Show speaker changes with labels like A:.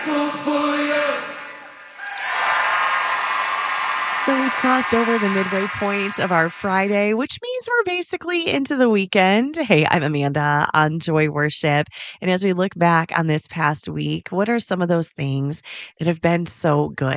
A: So we've crossed over the midway point of our Friday, which means we're basically into the weekend. Hey, I'm Amanda on Joy Worship. And as we look back on this past week, what are some of those things that have been so good?